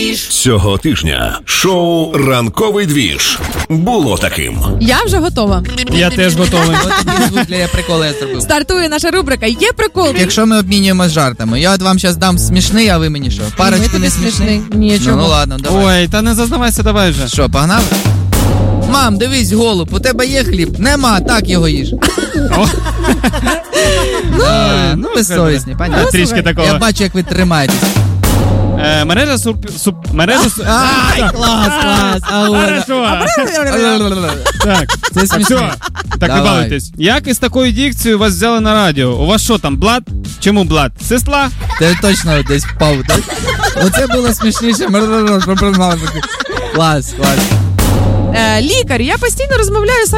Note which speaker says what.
Speaker 1: Цього тижня шоу «Ранковий двіж» було таким.
Speaker 2: Я вже готова.
Speaker 3: Я теж готовий.
Speaker 4: Ось такий звук для приколу я зробив.
Speaker 2: Стартує наша рубрика «Є прикол».
Speaker 4: Якщо ми обмінюємо жартами, я от вам зараз дам смішний, а ви мені що? Парочку не смішний?
Speaker 2: Ні, чого.
Speaker 4: Ну ладно, давай.
Speaker 3: Ой, та не зазнавайся, давай вже.
Speaker 4: Що, погнали? Мам, дивись, голуб, у тебе є хліб? Нема, так його їж. Ну, безсовісні, понятно.
Speaker 3: Трішки такого.
Speaker 4: Я бачу, як ви тримаєтесь.
Speaker 3: Мережа
Speaker 4: Ай, клас.
Speaker 3: Хорошо. Так,
Speaker 4: Це смішно.
Speaker 3: все. Так, не
Speaker 4: Давай.
Speaker 3: балуйтесь. Як із такою дикцією вас взяли на радіо? У вас що там, блат? Чому блат? Сестла?
Speaker 4: Ти точно десь впав, так? Оце було смішніше. Клас.
Speaker 2: Лікар, я постійно розмовляю